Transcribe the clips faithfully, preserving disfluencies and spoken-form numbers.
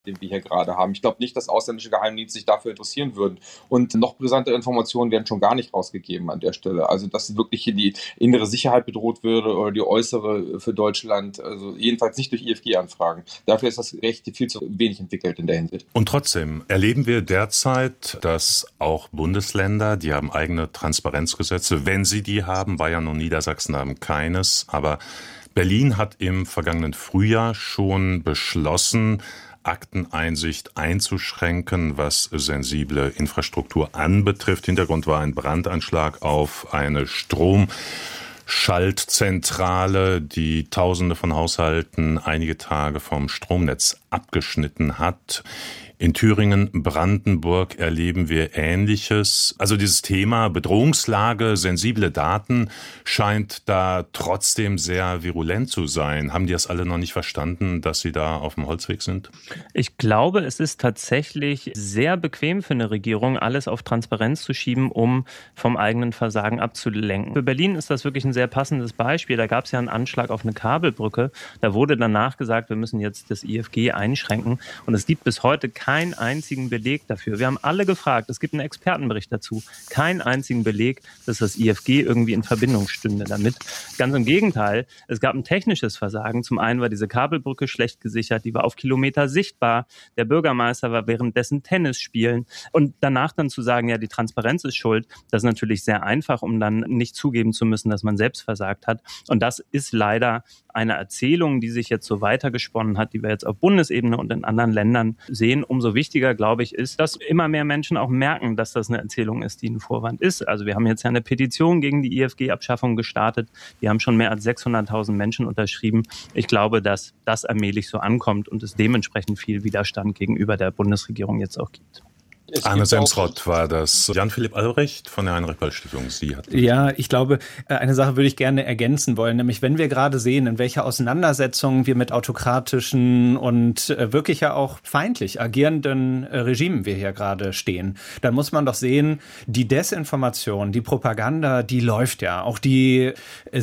den wir hier gerade haben. Ich glaube nicht, dass ausländische Geheimdienste sich dafür interessieren würden. Und noch brisantere Informationen werden schon gar nicht rausgegeben an der Stelle. Also, dass wirklich hier die innere Sicherheit bedroht würde oder die äußere für Deutschland. Also jedenfalls nicht durch I F G-Anfragen. Dafür ist das Recht viel zu wenig entwickelt in der Hinsicht. Und trotzdem erleben wir derzeit, dass auch Bundesländer, die haben eigene Transparenzgesetze. Wenn sie die haben, Bayern und Niedersachsen haben keines. Aber Berlin hat im vergangenen Frühjahr schon beschlossen, Akteneinsicht einzuschränken, was sensible Infrastruktur anbetrifft. Hintergrund war ein Brandanschlag auf eine Stromschaltzentrale, die Tausende von Haushalten einige Tage vom Stromnetz abgeschnitten hat. In Thüringen, Brandenburg erleben wir Ähnliches. Also dieses Thema Bedrohungslage, sensible Daten scheint da trotzdem sehr virulent zu sein. Haben die das alle noch nicht verstanden, dass sie da auf dem Holzweg sind? Ich glaube, es ist tatsächlich sehr bequem für eine Regierung, alles auf Transparenz zu schieben, um vom eigenen Versagen abzulenken. Für Berlin ist das wirklich ein sehr passendes Beispiel. Da gab es ja einen Anschlag auf eine Kabelbrücke. Da wurde danach gesagt, wir müssen jetzt das I F G einschränken. Und es gibt bis heute keine keinen einzigen Beleg dafür. Wir haben alle gefragt, es gibt einen Expertenbericht dazu, keinen einzigen Beleg, dass das I F G irgendwie in Verbindung stünde damit. Ganz im Gegenteil, es gab ein technisches Versagen. Zum einen war diese Kabelbrücke schlecht gesichert, die war auf Kilometer sichtbar. Der Bürgermeister war währenddessen Tennis spielen. Und danach dann zu sagen, ja, die Transparenz ist schuld, das ist natürlich sehr einfach, um dann nicht zugeben zu müssen, dass man selbst versagt hat. Und das ist leider eine Erzählung, die sich jetzt so weitergesponnen hat, die wir jetzt auf Bundesebene und in anderen Ländern sehen. Umso wichtiger, glaube ich, ist, dass immer mehr Menschen auch merken, dass das eine Erzählung ist, die ein Vorwand ist. Also wir haben jetzt ja eine Petition gegen die I F G-Abschaffung gestartet. Die haben schon mehr als sechshunderttausend Menschen unterschrieben. Ich glaube, dass das allmählich so ankommt und es dementsprechend viel Widerstand gegenüber der Bundesregierung jetzt auch gibt. Arne Semsrott war das. Jan-Philipp Albrecht von der Heinrich-Böll-Stiftung. Sie hat ja, ich glaube, eine Sache würde ich gerne ergänzen wollen, nämlich wenn wir gerade sehen, in welcher Auseinandersetzung wir mit autokratischen und wirklich ja auch feindlich agierenden Regimen wir hier gerade stehen, dann muss man doch sehen, die Desinformation, die Propaganda, die läuft ja. Auch die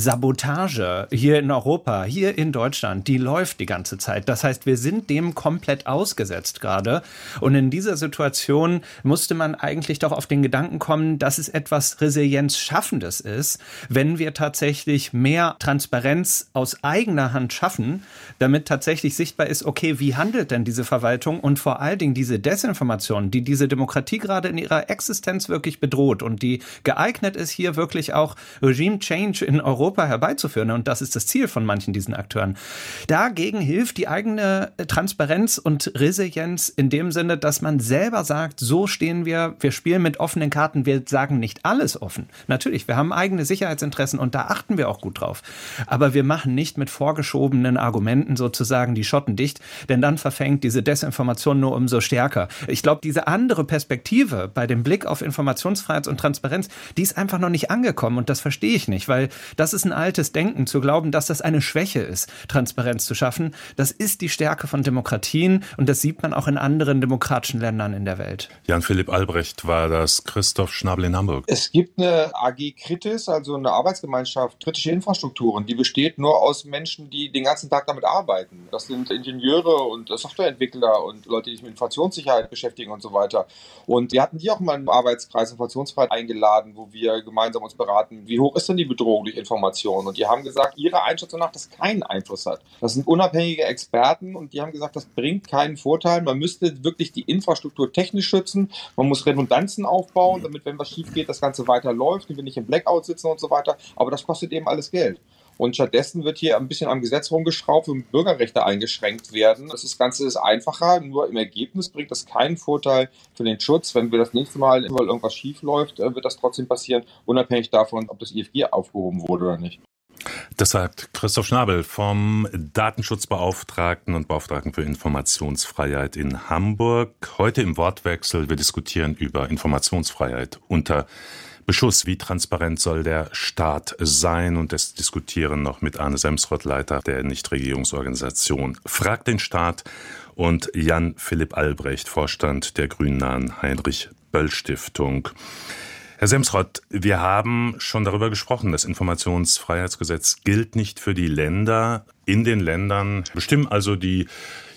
Sabotage hier in Europa, hier in Deutschland, die läuft die ganze Zeit. Das heißt, wir sind dem komplett ausgesetzt gerade. Und in dieser Situation musste man eigentlich doch auf den Gedanken kommen, dass es etwas Resilienzschaffendes ist, wenn wir tatsächlich mehr Transparenz aus eigener Hand schaffen, damit tatsächlich sichtbar ist, okay, wie handelt denn diese Verwaltung und vor allen Dingen diese Desinformation, die diese Demokratie gerade in ihrer Existenz wirklich bedroht und die geeignet ist, hier wirklich auch Regime Change in Europa herbeizuführen. Und das ist das Ziel von manchen diesen Akteuren. Dagegen hilft die eigene Transparenz und Resilienz in dem Sinne, dass man selber sagt, so stehen wir, wir spielen mit offenen Karten, wir sagen nicht alles offen. Natürlich, wir haben eigene Sicherheitsinteressen und da achten wir auch gut drauf. Aber wir machen nicht mit vorgeschobenen Argumenten sozusagen die Schotten dicht, denn dann verfängt diese Desinformation nur umso stärker. Ich glaube, diese andere Perspektive bei dem Blick auf Informationsfreiheit und Transparenz, die ist einfach noch nicht angekommen und das verstehe ich nicht, weil das ist ein altes Denken, zu glauben, dass das eine Schwäche ist, Transparenz zu schaffen. Das ist die Stärke von Demokratien und das sieht man auch in anderen demokratischen Ländern in der Welt. Jan-Philipp Albrecht war das. Christoph Schnabel in Hamburg. Es gibt eine A G Kritis, also eine Arbeitsgemeinschaft, kritische Infrastrukturen, die besteht nur aus Menschen, die den ganzen Tag damit arbeiten. Das sind Ingenieure und Softwareentwickler und Leute, die sich mit Informationssicherheit beschäftigen und so weiter. Und wir hatten die auch mal im Arbeitskreis Informationsfreiheit eingeladen, wo wir gemeinsam uns beraten, wie hoch ist denn die Bedrohung durch Informationen? Und die haben gesagt, ihrer Einschätzung nach, das keinen Einfluss hat. Das sind unabhängige Experten und die haben gesagt, das bringt keinen Vorteil. Man müsste wirklich die Infrastruktur technisch schützen. Man muss Redundanzen aufbauen, damit, wenn was schief geht, das Ganze weiterläuft und wir nicht im Blackout sitzen und so weiter. Aber das kostet eben alles Geld. Und stattdessen wird hier ein bisschen am Gesetz rumgeschraubt und Bürgerrechte eingeschränkt werden. Das Ganze ist einfacher, nur im Ergebnis bringt das keinen Vorteil für den Schutz. Wenn wir das nächste Mal, weil irgendwas schief läuft, wird das trotzdem passieren, unabhängig davon, ob das I F G aufgehoben wurde oder nicht. Das sagt Christoph Schnabel vom Datenschutzbeauftragten und Beauftragten für Informationsfreiheit in Hamburg. Heute im Wortwechsel, wir diskutieren über Informationsfreiheit unter Beschuss. Wie transparent soll der Staat sein? Und das diskutieren noch mit Arne Semsrott, Leiter der Nichtregierungsorganisation Frag den Staat, und Jan-Philipp Albrecht, Vorstand der grünnahen Heinrich-Böll-Stiftung. Herr Semsrott, wir haben schon darüber gesprochen, das Informationsfreiheitsgesetz gilt nicht für die Länder. In den Ländern bestimmen also die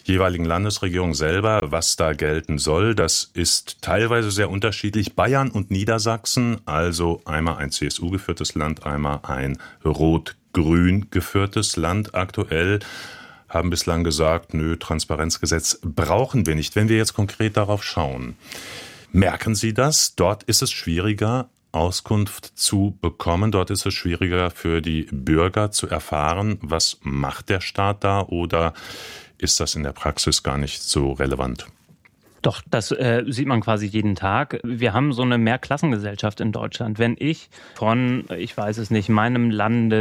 jeweiligen Landesregierung selber, was da gelten soll. Das ist teilweise sehr unterschiedlich. Bayern und Niedersachsen, also einmal ein C S U-geführtes Land, einmal ein rot-grün geführtes Land aktuell, haben bislang gesagt, nö, Transparenzgesetz brauchen wir nicht. Wenn wir jetzt konkret darauf schauen, merken Sie das? Dort ist es schwieriger, Auskunft zu bekommen. Dort ist es schwieriger für die Bürger zu erfahren, was macht der Staat da, oder ist das in der Praxis gar nicht so relevant? Doch, das äh, sieht man quasi jeden Tag. Wir haben so eine Mehrklassengesellschaft in Deutschland. Wenn ich von, ich weiß es nicht, meinem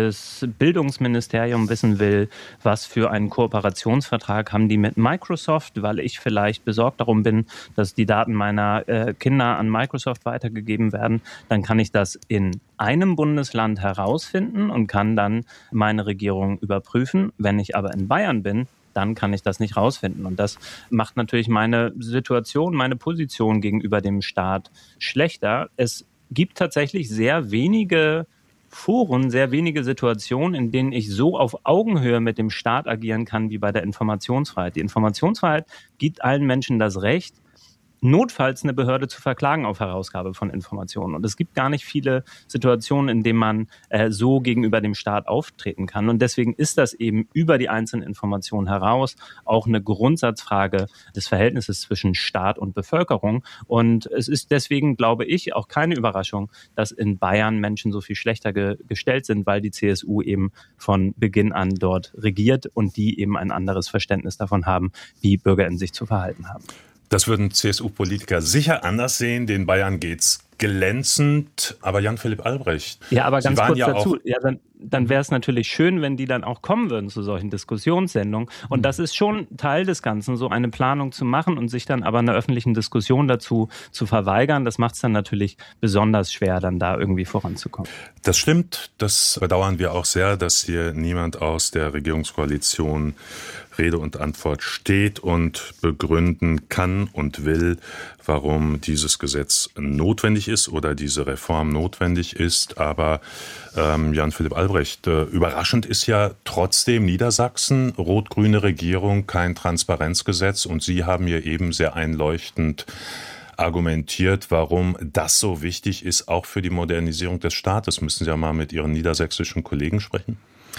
Landesbildungsministerium wissen will, was für einen Kooperationsvertrag haben die mit Microsoft, weil ich vielleicht besorgt darum bin, dass die Daten meiner äh, Kinder an Microsoft weitergegeben werden, dann kann ich das in einem Bundesland herausfinden und kann dann meine Regierung überprüfen. Wenn ich aber in Bayern bin, dann kann ich das nicht rausfinden. Und das macht natürlich meine Situation, meine Position gegenüber dem Staat schlechter. Es gibt tatsächlich sehr wenige Foren, sehr wenige Situationen, in denen ich so auf Augenhöhe mit dem Staat agieren kann wie bei der Informationsfreiheit. Die Informationsfreiheit gibt allen Menschen das Recht, notfalls eine Behörde zu verklagen auf Herausgabe von Informationen. Und es gibt gar nicht viele Situationen, in denen man äh, so gegenüber dem Staat auftreten kann. Und deswegen ist das eben über die einzelnen Informationen heraus auch eine Grundsatzfrage des Verhältnisses zwischen Staat und Bevölkerung. Und es ist deswegen, glaube ich, auch keine Überraschung, dass in Bayern Menschen so viel schlechter ge- gestellt sind, weil die C S U eben von Beginn an dort regiert und die eben ein anderes Verständnis davon haben, wie Bürger in sich zu verhalten haben. Das würden C S U-Politiker sicher anders sehen. Den Bayern geht's glänzend. Aber Jan-Philipp Albrecht, ja, aber ganz kurz ja dazu. Ja, dann, dann wäre es natürlich schön, wenn die dann auch kommen würden zu solchen Diskussionssendungen. Und das ist schon Teil des Ganzen, so eine Planung zu machen und sich dann aber einer öffentlichen Diskussion dazu zu verweigern. Das macht es dann natürlich besonders schwer, dann da irgendwie voranzukommen. Das stimmt. Das bedauern wir auch sehr, dass hier niemand aus der Regierungskoalition Rede und Antwort steht und begründen kann und will, warum dieses Gesetz notwendig ist oder diese Reform notwendig ist. Aber ähm, Jan-Philipp Albrecht, äh, überraschend ist ja trotzdem Niedersachsen, rot-grüne Regierung, kein Transparenzgesetz. Und Sie haben hier eben sehr einleuchtend argumentiert, warum das so wichtig ist, auch für die Modernisierung des Staates. Müssen Sie ja mal mit Ihren niedersächsischen Kollegen sprechen.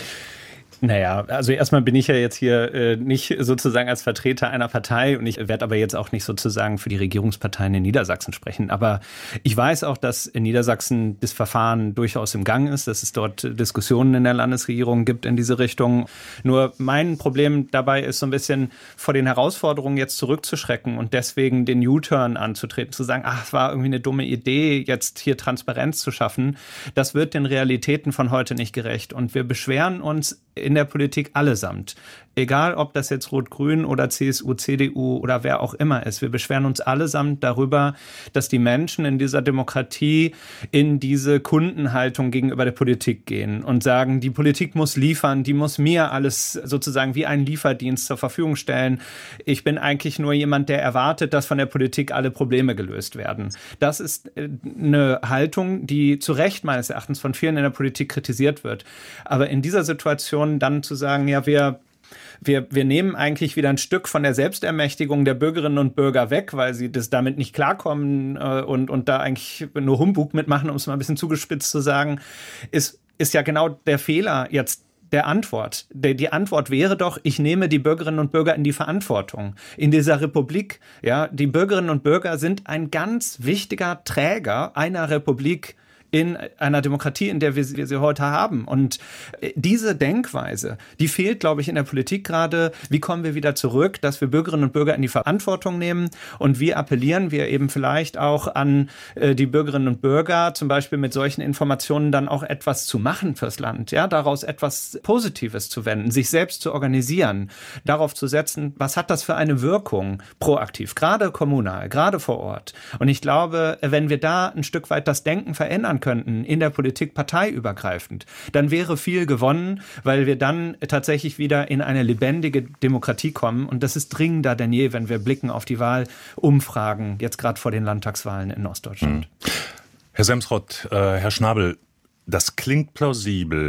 Naja, also erstmal bin ich ja jetzt hier äh, nicht sozusagen als Vertreter einer Partei und ich werde aber jetzt auch nicht sozusagen für die Regierungsparteien in Niedersachsen sprechen. Aber ich weiß auch, dass in Niedersachsen das Verfahren durchaus im Gang ist, dass es dort Diskussionen in der Landesregierung gibt in diese Richtung. Nur mein Problem dabei ist so ein bisschen vor den Herausforderungen jetzt zurückzuschrecken und deswegen den U-Turn anzutreten, zu sagen, ach, es war irgendwie eine dumme Idee, jetzt hier Transparenz zu schaffen. Das wird den Realitäten von heute nicht gerecht und wir beschweren uns in der Politik allesamt. Egal, ob das jetzt Rot-Grün oder C S U, C D U oder wer auch immer ist. Wir beschweren uns allesamt darüber, dass die Menschen in dieser Demokratie in diese Kundenhaltung gegenüber der Politik gehen und sagen, die Politik muss liefern, die muss mir alles sozusagen wie einen Lieferdienst zur Verfügung stellen. Ich bin eigentlich nur jemand, der erwartet, dass von der Politik alle Probleme gelöst werden. Das ist eine Haltung, die zu Recht meines Erachtens von vielen in der Politik kritisiert wird. Aber in dieser Situation dann zu sagen, ja, wir Wir, wir nehmen eigentlich wieder ein Stück von der Selbstermächtigung der Bürgerinnen und Bürger weg, weil sie das damit nicht klarkommen äh, und, und da eigentlich nur Humbug mitmachen, um es mal ein bisschen zugespitzt zu sagen, ist, ist ja genau der Fehler jetzt der Antwort. Die, die Antwort wäre doch, ich nehme die Bürgerinnen und Bürger in die Verantwortung. In dieser Republik, ja, die Bürgerinnen und Bürger sind ein ganz wichtiger Träger einer Republik, in einer Demokratie, in der wir sie, wir sie heute haben. Und diese Denkweise, die fehlt, glaube ich, in der Politik gerade. Wie kommen wir wieder zurück, dass wir Bürgerinnen und Bürger in die Verantwortung nehmen? Und wie appellieren wir eben vielleicht auch an äh, die Bürgerinnen und Bürger, zum Beispiel mit solchen Informationen dann auch etwas zu machen fürs Land, ja, daraus etwas Positives zu wenden, sich selbst zu organisieren, darauf zu setzen, was hat das für eine Wirkung proaktiv, gerade kommunal, gerade vor Ort. Und ich glaube, wenn wir da ein Stück weit das Denken verändern könnten, in der Politik parteiübergreifend, dann wäre viel gewonnen, weil wir dann tatsächlich wieder in eine lebendige Demokratie kommen. Und das ist dringender denn je, wenn wir blicken auf die Wahlumfragen, jetzt gerade vor den Landtagswahlen in Ostdeutschland. Hm. Herr Semsrott, äh, Herr Schnabel, das klingt plausibel.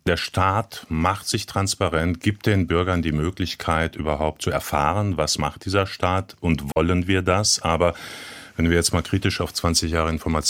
Der Staat macht sich transparent, gibt den Bürgern die Möglichkeit, überhaupt zu erfahren, was macht dieser Staat und wollen wir das. Aber wenn wir jetzt mal kritisch auf zwanzig Jahre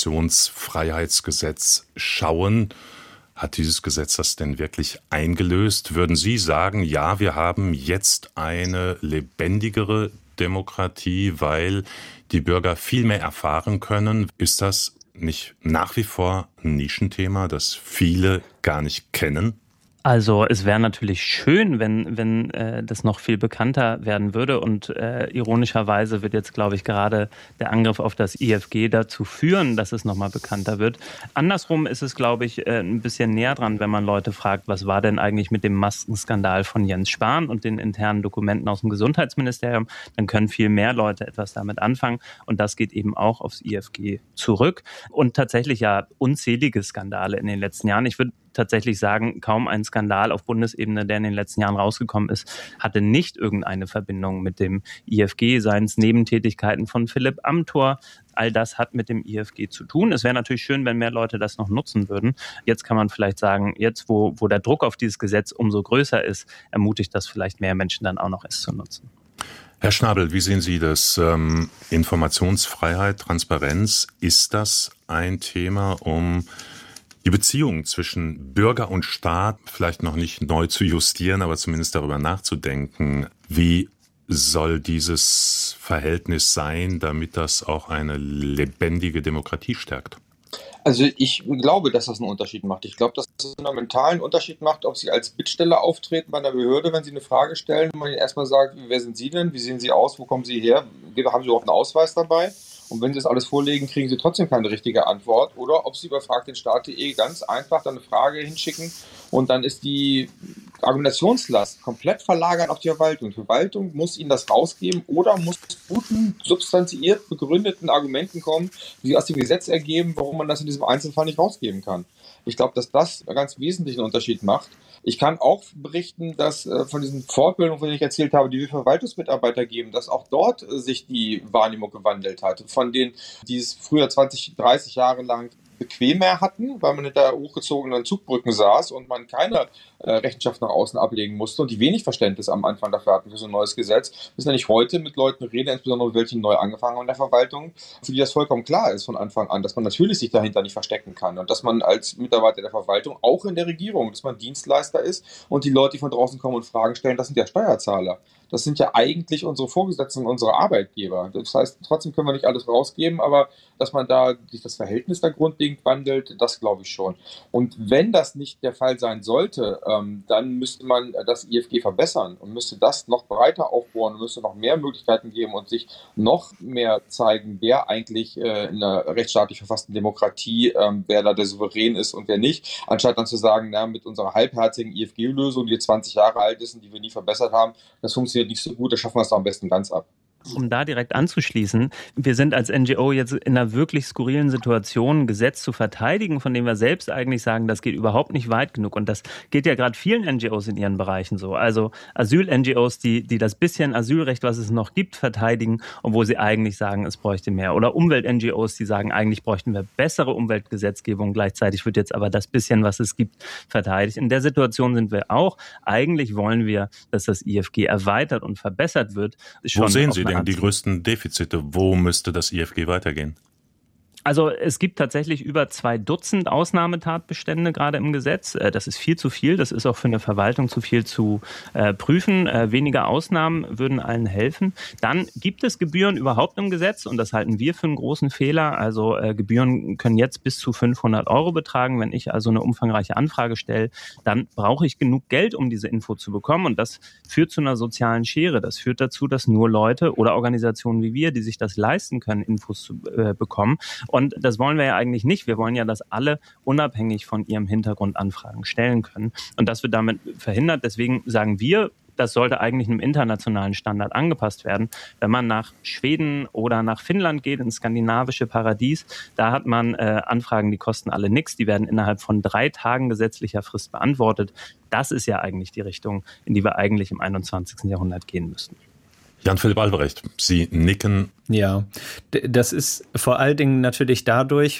Informationsfreiheitsgesetz schauen, hat dieses Gesetz das denn wirklich eingelöst? Würden Sie sagen, ja, wir haben jetzt eine lebendigere Demokratie, weil die Bürger viel mehr erfahren können? Ist das nicht nach wie vor ein Nischenthema, das viele gar nicht kennen? Also es wäre natürlich schön, wenn, wenn äh, das noch viel bekannter werden würde und äh, ironischerweise wird jetzt, glaube ich, gerade der Angriff auf das I F G dazu führen, dass es nochmal bekannter wird. Andersrum ist es, glaube ich, äh, ein bisschen näher dran, wenn man Leute fragt, was war denn eigentlich mit dem Maskenskandal von Jens Spahn und den internen Dokumenten aus dem Gesundheitsministerium, dann können viel mehr Leute etwas damit anfangen und das geht eben auch aufs I F G zurück und tatsächlich ja unzählige Skandale in den letzten Jahren. Ich würde tatsächlich sagen, kaum ein Skandal auf Bundesebene, der in den letzten Jahren rausgekommen ist, hatte nicht irgendeine Verbindung mit dem I F G, seien es Nebentätigkeiten von Philipp Amthor. All das hat mit dem I F G zu tun. Es wäre natürlich schön, wenn mehr Leute das noch nutzen würden. Jetzt kann man vielleicht sagen, jetzt wo, wo der Druck auf dieses Gesetz umso größer ist, ermutigt das vielleicht mehr Menschen dann auch noch, es zu nutzen. Herr Schnabel, wie sehen Sie das? Ähm, Informationsfreiheit, Transparenz, ist das ein Thema, um die Beziehung zwischen Bürger und Staat vielleicht noch nicht neu zu justieren, aber zumindest darüber nachzudenken, wie soll dieses Verhältnis sein, damit das auch eine lebendige Demokratie stärkt? Also ich glaube, dass das einen Unterschied macht. Ich glaube, dass es einen fundamentalen Unterschied macht, ob Sie als Bittsteller auftreten bei einer Behörde, wenn Sie eine Frage stellen und man Ihnen erstmal sagt, wer sind Sie denn, wie sehen Sie aus, wo kommen Sie her, haben Sie überhaupt einen Ausweis dabei? Und wenn Sie das alles vorlegen, kriegen Sie trotzdem keine richtige Antwort. Oder ob Sie über frag den Staat punkt de ganz einfach dann eine Frage hinschicken und dann ist die Argumentationslast komplett verlagert auf die Verwaltung. Die Verwaltung muss Ihnen das rausgeben oder muss guten, substanziiert begründeten Argumenten kommen, die aus dem Gesetz ergeben, warum man das in diesem Einzelfall nicht rausgeben kann. Ich glaube, dass das einen ganz wesentlichen Unterschied macht. Ich kann auch berichten, dass äh, von diesen Fortbildungen, von denen ich erzählt habe, die wir Verwaltungsmitarbeiter geben, dass auch dort äh, sich die Wahrnehmung gewandelt hat. Von denen, die es früher zwanzig, dreißig Jahre lang bequemer hatten, weil man hinter hochgezogenen Zugbrücken saß und man keine äh, Rechenschaft nach außen ablegen musste und die wenig Verständnis am Anfang dafür hatten für so ein neues Gesetz, müssen ja nicht heute mit Leuten reden, insbesondere mit welchen neu angefangen haben in der Verwaltung, für die das vollkommen klar ist von Anfang an, dass man natürlich sich dahinter nicht verstecken kann und dass man als Mitarbeiter der Verwaltung, auch in der Regierung, dass man Dienstleister ist und die Leute, die von draußen kommen und Fragen stellen, das sind ja Steuerzahler. Das sind ja eigentlich unsere Vorgesetzten, unsere Arbeitgeber. Das heißt, trotzdem können wir nicht alles rausgeben, aber dass man da sich das Verhältnis da grundlegend wandelt, das glaube ich schon. Und wenn das nicht der Fall sein sollte, ähm, dann müsste man das I F G verbessern und müsste das noch breiter aufbohren und müsste noch mehr Möglichkeiten geben und sich noch mehr zeigen, wer eigentlich äh, in einer rechtsstaatlich verfassten Demokratie, ähm, wer da der Souverän ist und wer nicht, anstatt dann zu sagen, na, mit unserer halbherzigen I F G-Lösung, die jetzt zwanzig Jahre alt ist und die wir nie verbessert haben, das funktioniert nicht so gut, da schaffen wir es doch am besten ganz ab. Um da direkt anzuschließen, wir sind als N G O jetzt in einer wirklich skurrilen Situation, ein Gesetz zu verteidigen, von dem wir selbst eigentlich sagen, das geht überhaupt nicht weit genug. Und das geht ja gerade vielen N G Os in ihren Bereichen so. Also Asyl-N G Os, die, die das bisschen Asylrecht, was es noch gibt, verteidigen, obwohl sie eigentlich sagen, es bräuchte mehr. Oder Umwelt-N G Os, die sagen, eigentlich bräuchten wir bessere Umweltgesetzgebung. Gleichzeitig wird jetzt aber das bisschen, was es gibt, verteidigt. In der Situation sind wir auch. Eigentlich wollen wir, dass das I F G erweitert und verbessert wird. Wo sehen Sie denn die größten Defizite? Wo müsste das I F G weitergehen? Also es gibt tatsächlich über zwei Dutzend Ausnahmetatbestände gerade im Gesetz. Das ist viel zu viel. Das ist auch für eine Verwaltung zu viel zu äh, prüfen. Äh, weniger Ausnahmen würden allen helfen. Dann gibt es Gebühren überhaupt im Gesetz und das halten wir für einen großen Fehler. Also äh, Gebühren können jetzt bis zu fünfhundert Euro betragen. Wenn ich also eine umfangreiche Anfrage stelle, dann brauche ich genug Geld, um diese Info zu bekommen. Und das führt zu einer sozialen Schere. Das führt dazu, dass nur Leute oder Organisationen wie wir, die sich das leisten können, Infos zu äh, bekommen. Und das wollen wir ja eigentlich nicht. Wir wollen ja, dass alle unabhängig von ihrem Hintergrund Anfragen stellen können. Und das wird damit verhindert. Deswegen sagen wir, das sollte eigentlich einem internationalen Standard angepasst werden. Wenn man nach Schweden oder nach Finnland geht, ins skandinavische Paradies, da hat man äh, Anfragen, die kosten alle nichts. Die werden innerhalb von drei Tagen gesetzlicher Frist beantwortet. Das ist ja eigentlich die Richtung, in die wir eigentlich im einundzwanzigsten Jahrhundert gehen müssten. Jan-Philipp Albrecht, Sie nicken. Ja, das ist vor allen Dingen natürlich dadurch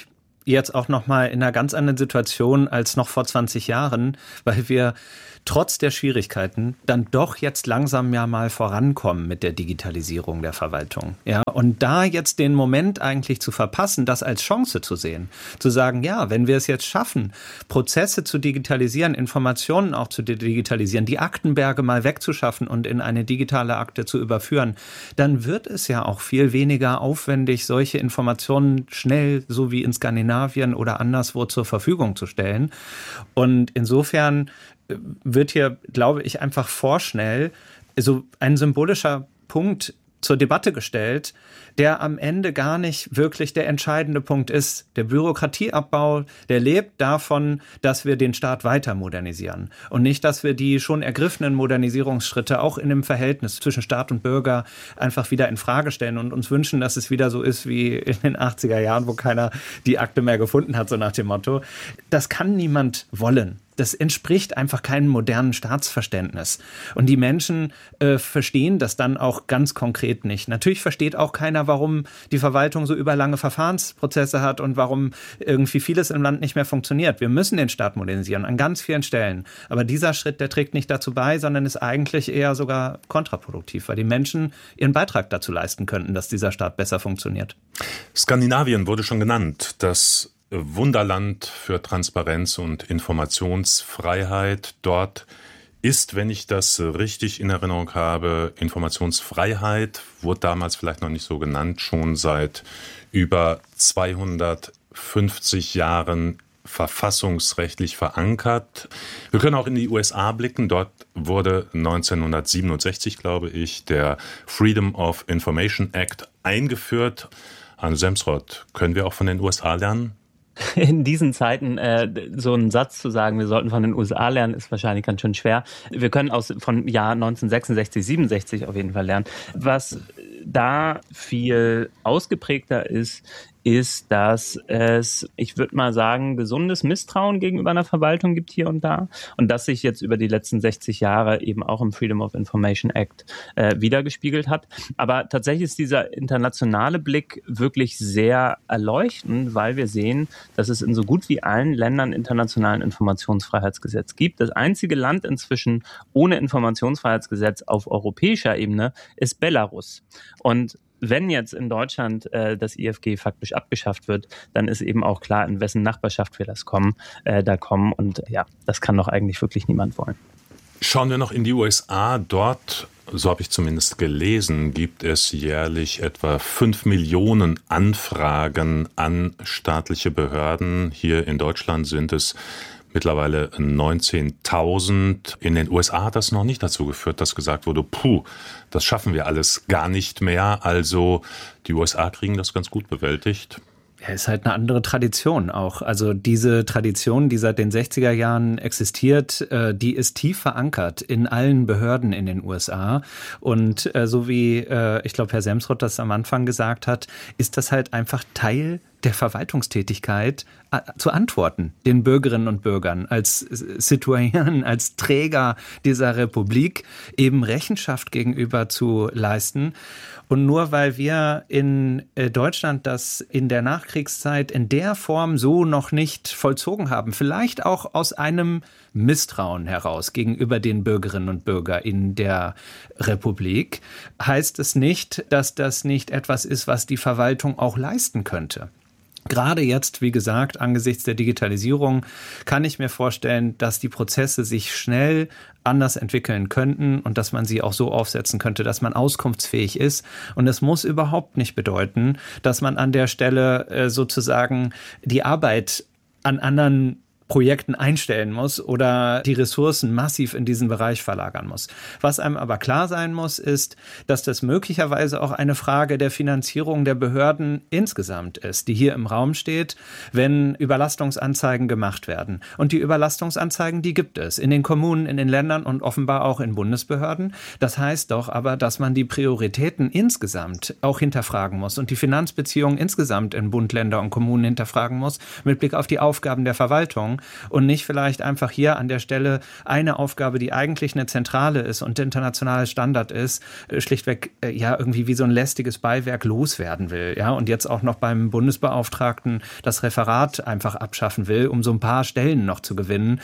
jetzt auch nochmal in einer ganz anderen Situation als noch vor zwanzig Jahren, weil wir trotz der Schwierigkeiten dann doch jetzt langsam ja mal vorankommen mit der Digitalisierung der Verwaltung. Ja, und da jetzt den Moment eigentlich zu verpassen, das als Chance zu sehen, zu sagen, ja, wenn wir es jetzt schaffen, Prozesse zu digitalisieren, Informationen auch zu digitalisieren, die Aktenberge mal wegzuschaffen und in eine digitale Akte zu überführen, dann wird es ja auch viel weniger aufwendig, solche Informationen schnell, so wie in Skandinavien oder anderswo, zur Verfügung zu stellen. Und insofern wird hier, glaube ich, einfach vorschnell so ein symbolischer Punkt zur Debatte gestellt, der am Ende gar nicht wirklich der entscheidende Punkt ist. Der Bürokratieabbau, der lebt davon, dass wir den Staat weiter modernisieren und nicht, dass wir die schon ergriffenen Modernisierungsschritte auch in dem Verhältnis zwischen Staat und Bürger einfach wieder in Frage stellen und uns wünschen, dass es wieder so ist wie in den achtziger Jahren, wo keiner die Akte mehr gefunden hat, so nach dem Motto. Das kann niemand wollen. Das entspricht einfach keinem modernen Staatsverständnis. Und die Menschen äh, verstehen das dann auch ganz konkret nicht. Natürlich versteht auch keiner, warum die Verwaltung so überlange Verfahrensprozesse hat und warum irgendwie vieles im Land nicht mehr funktioniert. Wir müssen den Staat modernisieren an ganz vielen Stellen. Aber dieser Schritt, der trägt nicht dazu bei, sondern ist eigentlich eher sogar kontraproduktiv, weil die Menschen ihren Beitrag dazu leisten könnten, dass dieser Staat besser funktioniert. Skandinavien wurde schon genannt. Das Wunderland für Transparenz und Informationsfreiheit. Dort ist, wenn ich das richtig in Erinnerung habe, Informationsfreiheit, wurde damals vielleicht noch nicht so genannt, schon seit über zweihundertfünfzig Jahren verfassungsrechtlich verankert. Wir können auch in die U S A blicken. Dort wurde neunzehnhundertsiebenundsechzig, glaube ich, der Freedom of Information Act eingeführt. Arne Semsrott, können wir auch von den U S A lernen? In diesen Zeiten äh, so einen Satz zu sagen, wir sollten von den U S A lernen, ist wahrscheinlich ganz schön schwer. Wir können aus vom Jahr neunzehnhundertsechsundsechzig, siebenundsechzig auf jeden Fall lernen. Was da viel ausgeprägter ist, ist, dass es, ich würde mal sagen, gesundes Misstrauen gegenüber einer Verwaltung gibt hier und da und das sich jetzt über die letzten sechzig Jahre eben auch im Freedom of Information Act äh, wiedergespiegelt hat. Aber tatsächlich ist dieser internationale Blick wirklich sehr erleuchtend, weil wir sehen, dass es in so gut wie allen Ländern internationalen Informationsfreiheitsgesetz gibt. Das einzige Land inzwischen ohne Informationsfreiheitsgesetz auf europäischer Ebene ist Belarus. Und wenn jetzt in Deutschland äh, das I F G faktisch abgeschafft wird, dann ist eben auch klar, in wessen Nachbarschaft wir das kommen, äh, da kommen. Und ja, das kann doch eigentlich wirklich niemand wollen. Schauen wir noch in die U S A. Dort, so habe ich zumindest gelesen, gibt es jährlich etwa fünf Millionen Anfragen an staatliche Behörden. Hier in Deutschland sind es mittlerweile neunzehntausend. In den U S A hat das noch nicht dazu geführt, dass gesagt wurde, puh, das schaffen wir alles gar nicht mehr. Also die U S A kriegen das ganz gut bewältigt. Ja, ist halt eine andere Tradition auch. Also diese Tradition, die seit den sechziger Jahren existiert, äh, die ist tief verankert in allen Behörden in den U S A. Und äh, so wie, äh, ich glaube, Herr Semsrott das am Anfang gesagt hat, ist das halt einfach Teil der Verwaltungstätigkeit äh, zu antworten, den Bürgerinnen und Bürgern als Citoyen, als Träger dieser Republik eben Rechenschaft gegenüber zu leisten. Und nur weil wir in Deutschland das in der Nachkriegszeit in der Form so noch nicht vollzogen haben, vielleicht auch aus einem Misstrauen heraus gegenüber den Bürgerinnen und Bürgern in der Republik, heißt es nicht, dass das nicht etwas ist, was die Verwaltung auch leisten könnte. Gerade jetzt, wie gesagt, angesichts der Digitalisierung kann ich mir vorstellen, dass die Prozesse sich schnell anders entwickeln könnten und dass man sie auch so aufsetzen könnte, dass man auskunftsfähig ist. Und es muss überhaupt nicht bedeuten, dass man an der Stelle äh, sozusagen die Arbeit an anderen Projekten einstellen muss oder die Ressourcen massiv in diesen Bereich verlagern muss. Was einem aber klar sein muss, ist, dass das möglicherweise auch eine Frage der Finanzierung der Behörden insgesamt ist, die hier im Raum steht, wenn Überlastungsanzeigen gemacht werden. Und die Überlastungsanzeigen, die gibt es in den Kommunen, in den Ländern und offenbar auch in Bundesbehörden. Das heißt doch aber, dass man die Prioritäten insgesamt auch hinterfragen muss und die Finanzbeziehungen insgesamt in Bund, Länder und Kommunen hinterfragen muss, mit Blick auf die Aufgaben der Verwaltung. und nicht vielleicht einfach hier an der Stelle eine Aufgabe, die eigentlich eine zentrale ist und internationaler Standard ist, schlichtweg ja irgendwie wie so ein lästiges Beiwerk loswerden will, ja, und jetzt auch noch beim Bundesbeauftragten das Referat einfach abschaffen will, um so ein paar Stellen noch zu gewinnen.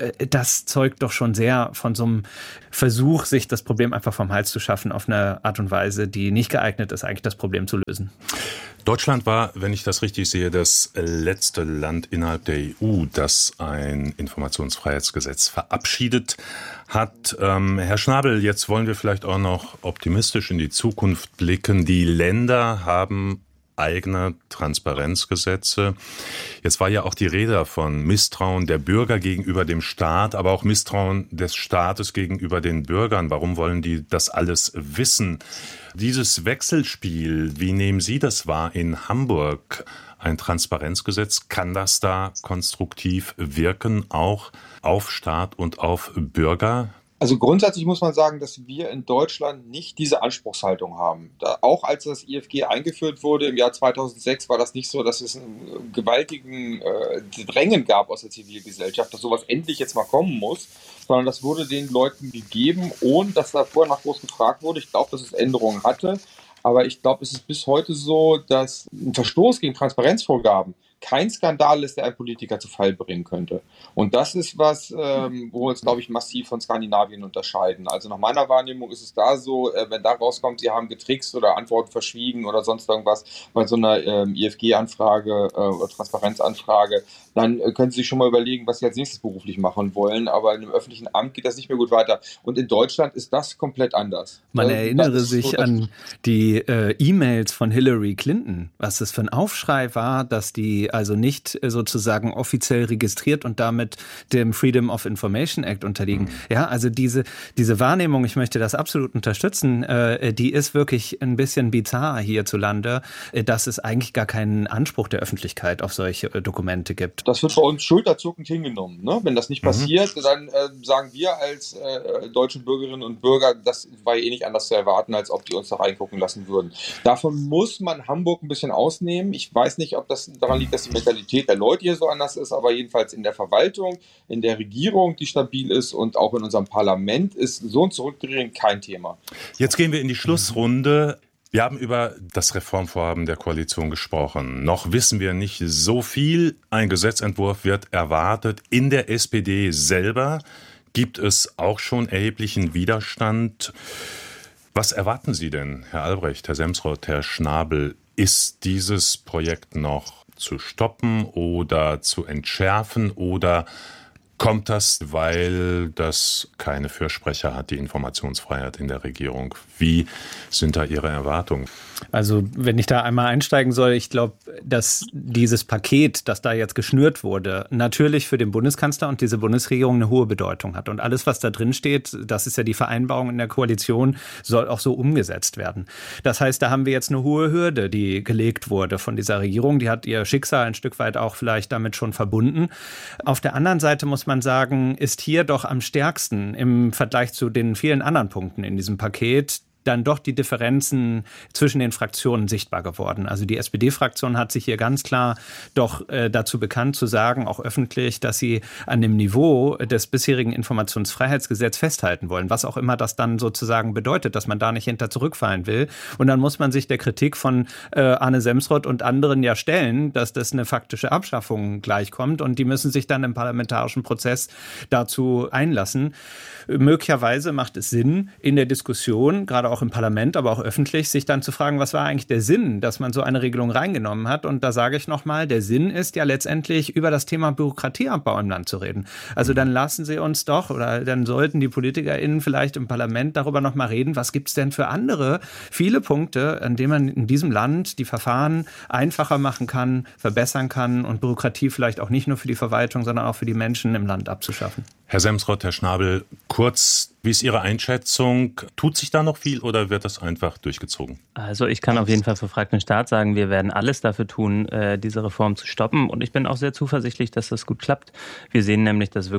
Das zeugt doch schon sehr von so einem Versuch, sich das Problem einfach vom Hals zu schaffen auf eine Art und Weise, die nicht geeignet ist, eigentlich das Problem zu lösen. Deutschland war, wenn ich das richtig sehe, das letzte Land innerhalb der E U, das ein Informationsfreiheitsgesetz verabschiedet hat. Ähm, Herr Schnabel, jetzt wollen wir vielleicht auch noch optimistisch in die Zukunft blicken. Die Länder haben eigene Transparenzgesetze. Jetzt war ja auch die Rede von Misstrauen der Bürger gegenüber dem Staat, aber auch Misstrauen des Staates gegenüber den Bürgern. Warum wollen die das alles wissen? Dieses Wechselspiel, wie nehmen Sie das wahr in Hamburg? Ein Transparenzgesetz, kann das da konstruktiv wirken, auch auf Staat und auf Bürger? Also grundsätzlich muss man sagen, dass wir in Deutschland nicht diese Anspruchshaltung haben. Da, auch als das I F G eingeführt wurde im Jahr zweitausendsechs, war das nicht so, dass es einen gewaltigen äh, Drängen gab aus der Zivilgesellschaft, dass sowas endlich jetzt mal kommen muss, sondern das wurde den Leuten gegeben, ohne dass da vorher nach groß gefragt wurde. Ich glaube, dass es Änderungen hatte, aber ich glaube, es ist bis heute so, dass ein Verstoß gegen Transparenzvorgaben kein Skandal ist, der einen Politiker zu Fall bringen könnte. Und das ist was, ähm, wo wir uns, glaube ich, massiv von Skandinavien unterscheiden. Also nach meiner Wahrnehmung ist es da so, äh, wenn da rauskommt, sie haben getrickst oder Antworten verschwiegen oder sonst irgendwas bei so einer ähm, I F G-Anfrage äh, oder Transparenzanfrage, dann äh, können sie sich schon mal überlegen, was sie als nächstes beruflich machen wollen. Aber in einem öffentlichen Amt geht das nicht mehr gut weiter. Und in Deutschland ist das komplett anders. Man äh, erinnere so, sich an die äh, E-Mails von Hillary Clinton, was das für ein Aufschrei war, dass die also nicht sozusagen offiziell registriert und damit dem Freedom of Information Act unterliegen. Ja, also diese, diese Wahrnehmung, ich möchte das absolut unterstützen, äh, die ist wirklich ein bisschen bizarr hierzulande, äh, dass es eigentlich gar keinen Anspruch der Öffentlichkeit auf solche äh, Dokumente gibt. Das wird bei uns schulterzuckend hingenommen. Ne? Wenn das nicht mhm. passiert, dann äh, sagen wir als äh, deutsche Bürgerinnen und Bürger, das war eh nicht anders zu erwarten, als ob die uns da reingucken lassen würden. Davon muss man Hamburg ein bisschen ausnehmen. Ich weiß nicht, ob das daran liegt, dass die Mentalität der Leute hier so anders ist, aber jedenfalls in der Verwaltung, in der Regierung, die stabil ist und auch in unserem Parlament ist so ein Zurückdrehen kein Thema. Jetzt gehen wir in die Schlussrunde. Wir haben über das Reformvorhaben der Koalition gesprochen. Noch wissen wir nicht so viel. Ein Gesetzentwurf wird erwartet. In der S P D selber gibt es auch schon erheblichen Widerstand. Was erwarten Sie denn, Herr Albrecht, Herr Semsrott, Herr Schnabel? Ist dieses Projekt noch zu stoppen oder zu entschärfen oder kommt das, weil das keine Fürsprecher hat, die Informationsfreiheit in der Regierung? Wie sind da Ihre Erwartungen? Also wenn ich da einmal einsteigen soll, ich glaube, dass dieses Paket, das da jetzt geschnürt wurde, natürlich für den Bundeskanzler und diese Bundesregierung eine hohe Bedeutung hat. Und alles, was da drin steht, das ist ja die Vereinbarung in der Koalition, soll auch so umgesetzt werden. Das heißt, da haben wir jetzt eine hohe Hürde, die gelegt wurde von dieser Regierung. Die hat ihr Schicksal ein Stück weit auch vielleicht damit schon verbunden. Auf der anderen Seite muss man sagen, ist hier doch am stärksten im Vergleich zu den vielen anderen Punkten in diesem Paket dann doch die Differenzen zwischen den Fraktionen sichtbar geworden. Also die S P D-Fraktion hat sich hier ganz klar doch äh, dazu bekannt zu sagen, auch öffentlich, dass sie an dem Niveau des bisherigen Informationsfreiheitsgesetzes festhalten wollen, was auch immer das dann sozusagen bedeutet, dass man da nicht hinter zurückfallen will. Und dann muss man sich der Kritik von äh, Arne Semsrott und anderen ja stellen, dass das eine faktische Abschaffung gleichkommt und die müssen sich dann im parlamentarischen Prozess dazu einlassen. Möglicherweise macht es Sinn, in der Diskussion, gerade auch im Parlament, aber auch öffentlich, sich dann zu fragen, was war eigentlich der Sinn, dass man so eine Regelung reingenommen hat. Und da sage ich nochmal, der Sinn ist ja letztendlich, über das Thema Bürokratieabbau im Land zu reden. Also dann lassen Sie uns doch, oder dann sollten die PolitikerInnen vielleicht im Parlament darüber nochmal reden, was gibt es denn für andere, viele Punkte, an denen man in diesem Land die Verfahren einfacher machen kann, verbessern kann und Bürokratie vielleicht auch nicht nur für die Verwaltung, sondern auch für die Menschen im Land abzuschaffen. Herr Semsrott, Herr Schnabel, kurz, wie ist Ihre Einschätzung? Tut sich da noch viel oder wird das einfach durchgezogen? Also ich kann auf jeden Fall für Frag den Staat sagen, wir werden alles dafür tun, diese Reform zu stoppen. Und ich bin auch sehr zuversichtlich, dass das gut klappt. Wir sehen nämlich, dass wirklich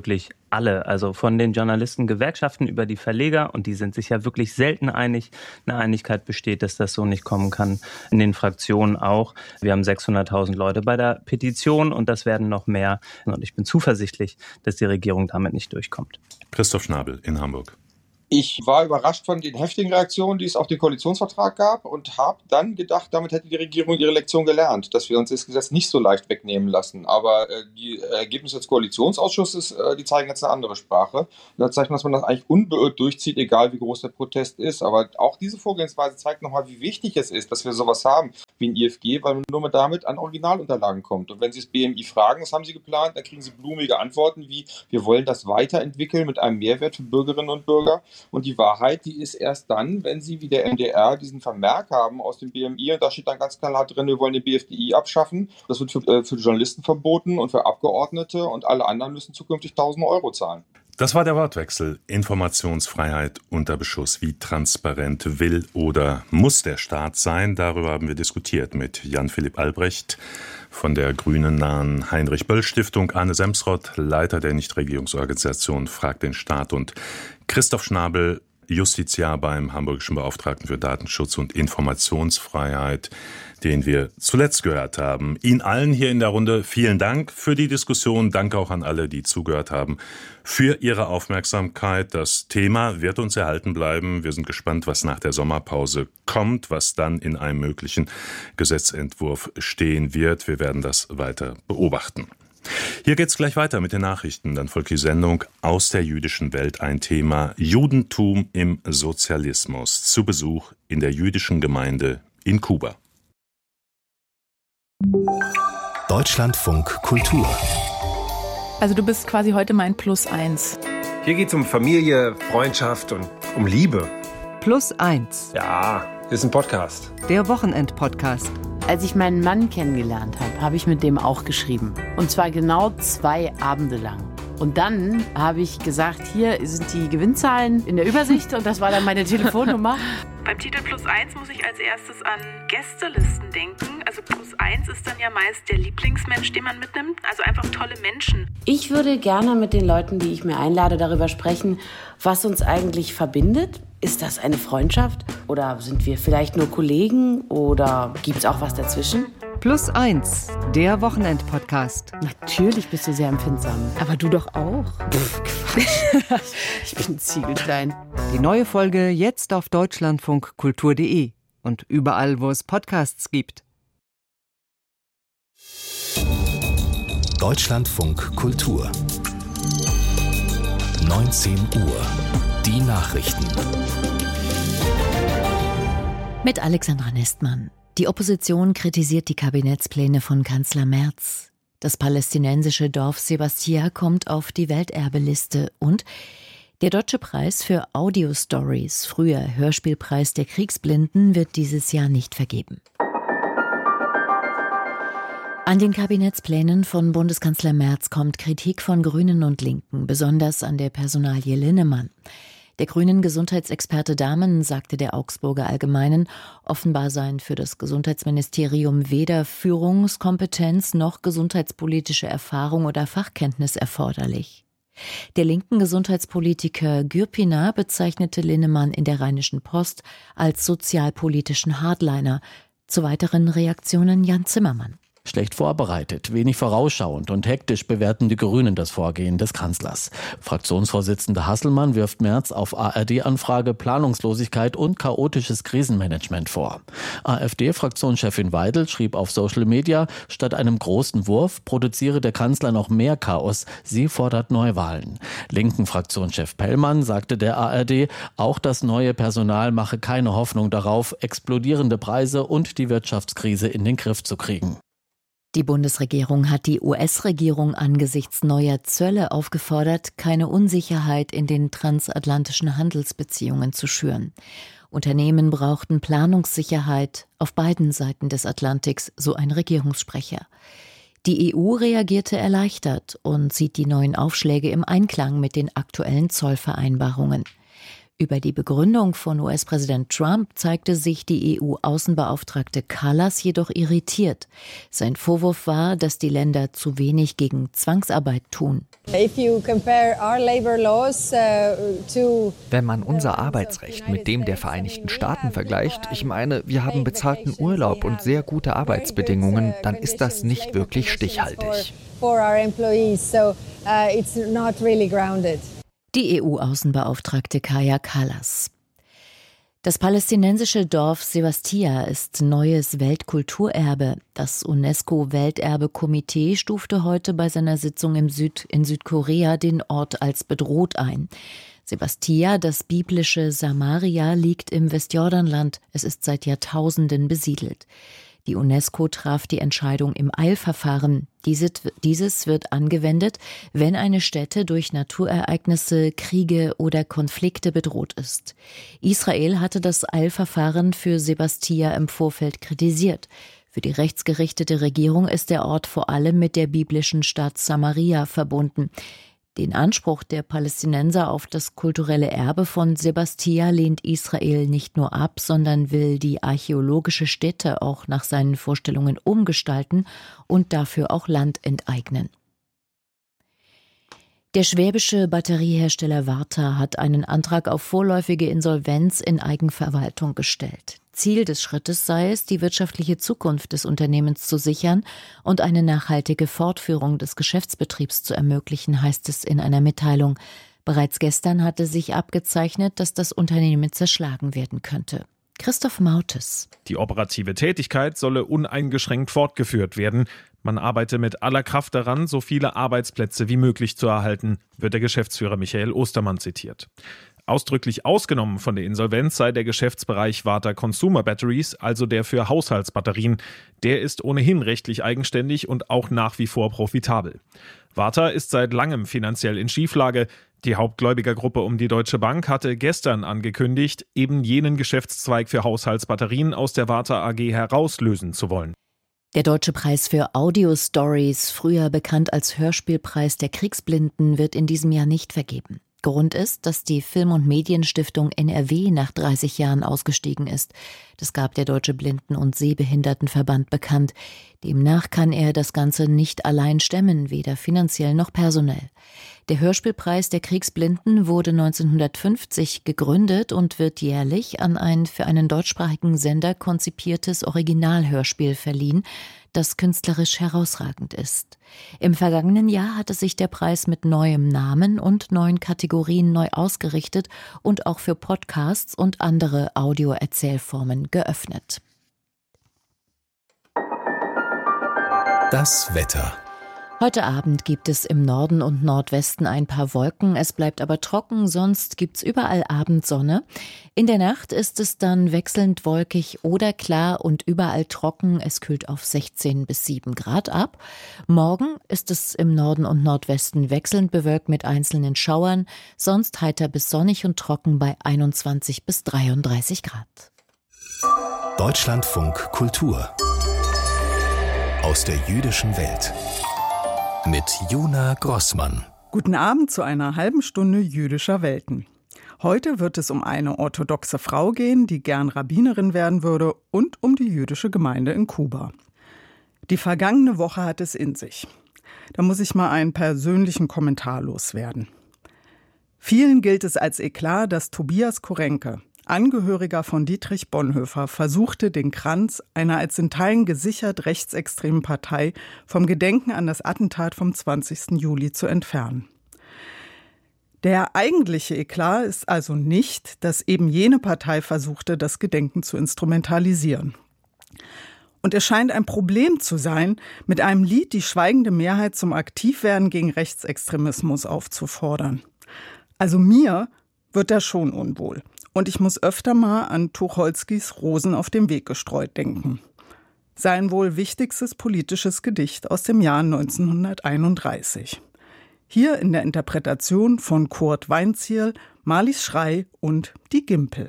alle, also von den Journalistengewerkschaften über die Verleger, und die sind sich ja wirklich selten einig, eine Einigkeit besteht, dass das so nicht kommen kann, in den Fraktionen auch. Wir haben sechshunderttausend Leute bei der Petition und das werden noch mehr. Und ich bin zuversichtlich, dass die Regierung damit nicht durchkommt. Christoph Schnabel in Hamburg. Ich war überrascht von den heftigen Reaktionen, die es auf den Koalitionsvertrag gab, und habe dann gedacht, damit hätte die Regierung ihre Lektion gelernt, dass wir uns das Gesetz nicht so leicht wegnehmen lassen. Aber äh, die Ergebnisse des Koalitionsausschusses, äh, die zeigen jetzt eine andere Sprache. Und da zeigt man, dass man das eigentlich unbeirrt durchzieht, egal wie groß der Protest ist. Aber auch diese Vorgehensweise zeigt nochmal, wie wichtig es ist, dass wir sowas haben wie ein I F G, weil man nur damit an Originalunterlagen kommt. Und wenn Sie das B M I fragen, was haben Sie geplant, dann kriegen Sie blumige Antworten wie, wir wollen das weiterentwickeln mit einem Mehrwert für Bürgerinnen und Bürger. Und die Wahrheit, die ist erst dann, wenn Sie wie der M D R diesen Vermerk haben aus dem B M I, und da steht dann ganz klar drin, wir wollen den B F D I abschaffen. Das wird für, äh, für Journalisten verboten und für Abgeordnete, und alle anderen müssen zukünftig tausend Euro zahlen. Das war der Wortwechsel. Informationsfreiheit unter Beschuss. Wie transparent will oder muss der Staat sein? Darüber haben wir diskutiert mit Jan-Philipp Albrecht von der grünen nahen Heinrich-Böll-Stiftung, Arne Semsrott, Leiter der Nichtregierungsorganisation Frag den Staat, und Christoph Schnabel, Justiziar beim Hamburgischen Beauftragten für Datenschutz und Informationsfreiheit, den wir zuletzt gehört haben. Ihnen allen hier in der Runde vielen Dank für die Diskussion. Danke auch an alle, die zugehört haben, für Ihre Aufmerksamkeit. Das Thema wird uns erhalten bleiben. Wir sind gespannt, was nach der Sommerpause kommt, was dann in einem möglichen Gesetzentwurf stehen wird. Wir werden das weiter beobachten. Hier geht's gleich weiter mit den Nachrichten. Dann folgt die Sendung Aus der jüdischen Welt, ein Thema Judentum im Sozialismus. Zu Besuch in der jüdischen Gemeinde in Kuba. Deutschlandfunk Kultur. Also du bist quasi heute mein Plus eins. Hier geht's um Familie, Freundschaft und um Liebe. Plus eins. Ja, ist ein Podcast. Der Wochenend-Podcast. Als ich meinen Mann kennengelernt habe, habe ich mit dem auch geschrieben. Und zwar genau zwei Abende lang. Und dann habe ich gesagt, hier sind die Gewinnzahlen in der Übersicht, und das war dann meine Telefonnummer. Beim Titel Plus eins muss ich als erstes an Gästelisten denken. Also Plus eins ist dann ja meist der Lieblingsmensch, den man mitnimmt. Also einfach tolle Menschen. Ich würde gerne mit den Leuten, die ich mir einlade, darüber sprechen, was uns eigentlich verbindet. Ist das eine Freundschaft? Oder sind wir vielleicht nur Kollegen? Oder gibt es auch was dazwischen? Plus eins, der Wochenend-Podcast. Natürlich bist du sehr empfindsam. Aber du doch auch. Pff, Quatsch. Ich bin ziegelklein. Die neue Folge jetzt auf deutschlandfunk kultur punkt de und überall, wo es Podcasts gibt. Deutschlandfunk Kultur. neunzehn Uhr. Die Nachrichten. Mit Alexandra Nestmann. Die Opposition kritisiert die Kabinettspläne von Kanzler Merz. Das palästinensische Dorf Sebastia kommt auf die Welterbeliste, und der Deutsche Preis für Audio-Stories, früher Hörspielpreis der Kriegsblinden, wird dieses Jahr nicht vergeben. An den Kabinettsplänen von Bundeskanzler Merz kommt Kritik von Grünen und Linken, besonders an der Personalie Linnemann. Der grünen Gesundheitsexperte Dahmen sagte der Augsburger Allgemeinen, offenbar seien für das Gesundheitsministerium weder Führungskompetenz noch gesundheitspolitische Erfahrung oder Fachkenntnis erforderlich. Der linken Gesundheitspolitiker Gürpina bezeichnete Linnemann in der Rheinischen Post als sozialpolitischen Hardliner. Zu weiteren Reaktionen Jan Zimmermann. Schlecht vorbereitet, wenig vorausschauend und hektisch bewerten die Grünen das Vorgehen des Kanzlers. Fraktionsvorsitzender Hasselmann wirft Merz auf A R D-Anfrage Planungslosigkeit und chaotisches Krisenmanagement vor. AfD-Fraktionschefin Weidel schrieb auf Social Media, statt einem großen Wurf produziere der Kanzler noch mehr Chaos. Sie fordert Neuwahlen. Linken Fraktionschef Pellmann sagte der A R D, auch das neue Personal mache keine Hoffnung darauf, explodierende Preise und die Wirtschaftskrise in den Griff zu kriegen. Die Bundesregierung hat die U S-Regierung angesichts neuer Zölle aufgefordert, keine Unsicherheit in den transatlantischen Handelsbeziehungen zu schüren. Unternehmen brauchten Planungssicherheit auf beiden Seiten des Atlantiks, so ein Regierungssprecher. Die E U reagierte erleichtert und sieht die neuen Aufschläge im Einklang mit den aktuellen Zollvereinbarungen. Über die Begründung von U S-Präsident Trump zeigte sich die E U-Außenbeauftragte Kallas jedoch irritiert. Sein Vorwurf war, dass die Länder zu wenig gegen Zwangsarbeit tun. Wenn man unser Arbeitsrecht mit dem der Vereinigten Staaten vergleicht, ich meine, wir haben bezahlten Urlaub und sehr gute Arbeitsbedingungen, dann ist das nicht wirklich stichhaltig. Die E U-Außenbeauftragte Kaja Kallas. Das palästinensische Dorf Sebastia ist neues Weltkulturerbe. Das UNESCO-Welterbe-Komitee stufte heute bei seiner Sitzung im Süd, in Südkorea den Ort als bedroht ein. Sebastia, das biblische Samaria, liegt im Westjordanland. Es ist seit Jahrtausenden besiedelt. Die UNESCO traf die Entscheidung im Eilverfahren. Dieses wird angewendet, wenn eine Stätte durch Naturereignisse, Kriege oder Konflikte bedroht ist. Israel hatte das Eilverfahren für Sebastia im Vorfeld kritisiert. Für die rechtsgerichtete Regierung ist der Ort vor allem mit der biblischen Stadt Samaria verbunden. Den Anspruch der Palästinenser auf das kulturelle Erbe von Sebastia lehnt Israel nicht nur ab, sondern will die archäologische Stätte auch nach seinen Vorstellungen umgestalten und dafür auch Land enteignen. Der schwäbische Batteriehersteller Varta hat einen Antrag auf vorläufige Insolvenz in Eigenverwaltung gestellt. Ziel des Schrittes sei es, die wirtschaftliche Zukunft des Unternehmens zu sichern und eine nachhaltige Fortführung des Geschäftsbetriebs zu ermöglichen, heißt es in einer Mitteilung. Bereits gestern hatte sich abgezeichnet, dass das Unternehmen zerschlagen werden könnte. Christoph Mautes. Die operative Tätigkeit solle uneingeschränkt fortgeführt werden. Man arbeite mit aller Kraft daran, so viele Arbeitsplätze wie möglich zu erhalten, wird der Geschäftsführer Michael Ostermann zitiert. Ausdrücklich ausgenommen von der Insolvenz sei der Geschäftsbereich Varta Consumer Batteries, also der für Haushaltsbatterien. Der ist ohnehin rechtlich eigenständig und auch nach wie vor profitabel. Varta ist seit langem finanziell in Schieflage. Die Hauptgläubigergruppe um die Deutsche Bank hatte gestern angekündigt, eben jenen Geschäftszweig für Haushaltsbatterien aus der Varta A G herauslösen zu wollen. Der Deutsche Preis für Audio-Stories, früher bekannt als Hörspielpreis der Kriegsblinden, wird in diesem Jahr nicht vergeben. Grund ist, dass die Film- und Medienstiftung N R W nach dreißig Jahren ausgestiegen ist. Das gab der Deutsche Blinden- und Sehbehindertenverband bekannt. Demnach kann er das Ganze nicht allein stemmen, weder finanziell noch personell. Der Hörspielpreis der Kriegsblinden wurde neunzehnhundertfünfzig gegründet und wird jährlich an ein für einen deutschsprachigen Sender konzipiertes Originalhörspiel verliehen, das künstlerisch herausragend ist. Im vergangenen Jahr hatte sich der Preis mit neuem Namen und neuen Kategorien neu ausgerichtet und auch für Podcasts und andere Audioerzählformen geöffnet. Das Wetter. Heute Abend gibt es im Norden und Nordwesten ein paar Wolken, es bleibt aber trocken, sonst gibt's überall Abendsonne. In der Nacht ist es dann wechselnd wolkig oder klar und überall trocken, es kühlt auf sechzehn bis sieben Grad ab. Morgen ist es im Norden und Nordwesten wechselnd bewölkt mit einzelnen Schauern, sonst heiter bis sonnig und trocken bei einundzwanzig bis dreiunddreißig Grad. Deutschlandfunk Kultur aus der jüdischen Welt. Mit Jona Grossmann. Guten Abend zu einer halben Stunde jüdischer Welten. Heute wird es um eine orthodoxe Frau gehen, die gern Rabbinerin werden würde, und um die jüdische Gemeinde in Kuba. Die vergangene Woche hat es in sich. Da muss ich mal einen persönlichen Kommentar loswerden. Vielen gilt es als Eklat, dass Tobias Korenke, Angehöriger von Dietrich Bonhoeffer, versuchte, den Kranz einer als in Teilen gesichert rechtsextremen Partei vom Gedenken an das Attentat vom zwanzigsten Juli zu entfernen. Der eigentliche Eklat ist also nicht, dass eben jene Partei versuchte, das Gedenken zu instrumentalisieren. Und es scheint ein Problem zu sein, mit einem Lied die schweigende Mehrheit zum Aktivwerden gegen Rechtsextremismus aufzufordern. Also mir wird da schon unwohl. Und ich muss öfter mal an Tucholskys Rosen auf dem Weg gestreut denken. Sein wohl wichtigstes politisches Gedicht aus dem Jahr neunzehnhunderteinunddreißig. Hier in der Interpretation von Kurt Weinzierl, Marlies Schrei und Die Gimpel.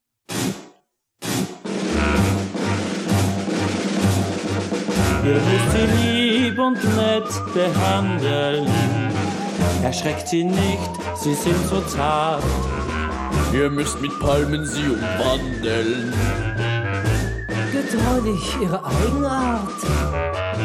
Ihr müsst sie lieb und nett behandeln. Erschreckt sie nicht, sie sind so zart. Ihr müsst mit Palmen sie umwandeln. Getreulich ihrer Eigenart.